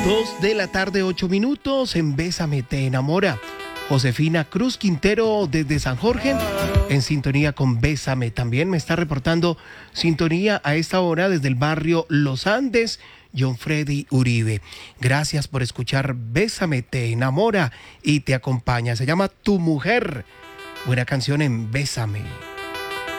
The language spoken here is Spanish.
2:08 p.m. en Bésame te enamora. Josefina Cruz Quintero desde San Jorge, en sintonía con Bésame. También me está reportando sintonía a esta hora desde el barrio Los Andes, John Freddy Uribe. Gracias por escuchar Bésame te enamora y te acompaña. Se llama Tu Mujer. Buena canción en Bésame.